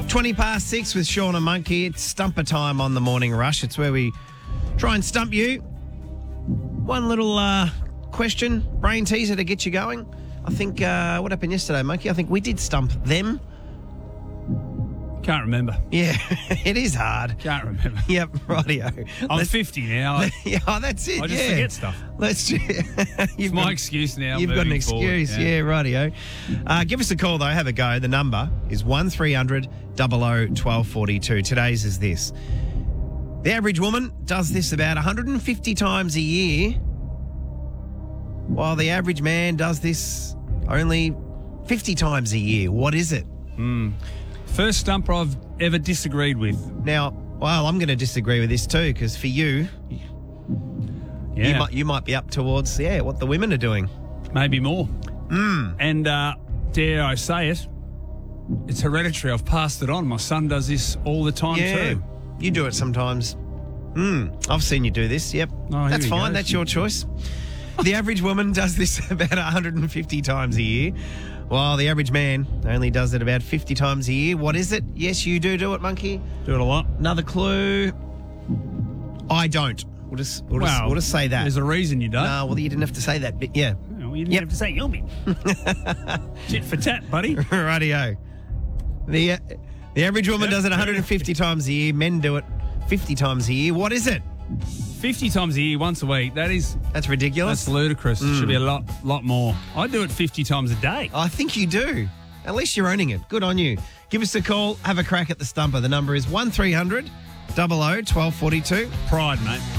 20 past 6 with Sean and Monkey. It's stumper time on the Morning Rush. It's where we try and stump you. One little question, brain teaser to get you going. I think, what happened yesterday, Monkey? I think we did stump them. Can't remember. Yeah, it is hard. Can't remember. Yep, rightio. I'm 50 now. Yeah, that's it. I just forget stuff. It's my excuse now. You've got an excuse. Forward. Yeah, rightio. Give us a call, though. Have a go. The number is 1300 00 1242. Today's is this. The average woman does this about 150 times a year, while the average man does this only 50 times a year. What is it? First stumper I've ever disagreed with. Now, well, I'm going to disagree with this too, because for you, Yeah, you might be up towards, what the women are doing. maybe more. And dare I say it, it's hereditary. I've passed it on. My son does this all the time too. You do it sometimes. I've seen you do this. Yep. Oh, here That's we fine. go. That's your choice. The average woman does this about 150 times a year, while the average man only does it about 50 times a year. What is it? Yes, you do it, Monkey. Do it a lot. Another clue. I don't. We'll just say that. There's a reason you don't. No, well, you didn't have to say that bit. Yeah. Well, you didn't have to say your bit. Tit for tat, buddy. Rightio. The average woman does it 150 times a year. Men do it 50 times a year. What is it? 50 times a year, once a week. That's ridiculous. That's ludicrous. It should be a lot more. I do it 50 times a day. I think you do. At least you're owning it. Good on you. Give us a call. Have a crack at the stumper. The number is 1300 00 1242. Pride, mate.